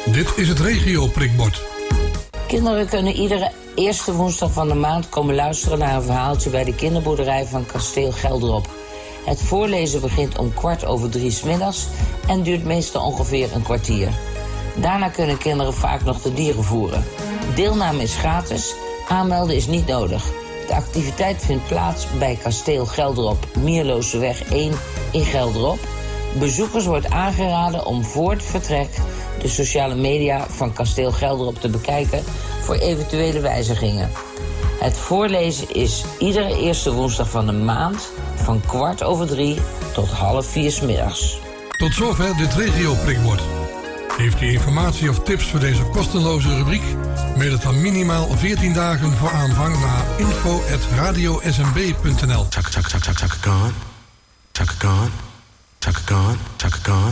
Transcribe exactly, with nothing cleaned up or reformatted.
Dit is het regio-prikbord. Kinderen kunnen iedere eerste woensdag van de maand komen luisteren naar een verhaaltje bij de kinderboerderij van Kasteel Geldrop. Het voorlezen begint om kwart over drie 's middags en duurt meestal ongeveer een kwartier. Daarna kunnen kinderen vaak nog de dieren voeren. Deelname is gratis, aanmelden is niet nodig. De activiteit vindt plaats bij Kasteel Geldrop, Mierlooseweg één in Geldrop. Bezoekers wordt aangeraden om voor het vertrek de sociale media van Kasteel Geldrop te bekijken voor eventuele wijzigingen. Het voorlezen is iedere eerste woensdag van de maand van kwart over drie tot half vier 's middags. Tot zover dit regio-prikbord. Heeft u informatie of tips voor deze kostenloze rubriek? Mail het dan minimaal veertien dagen voor aanvang naar info at radio s m b punt n l. Chaka chaka chaka chaka gone. Chaka gone. Chaka gone. Chaka gone.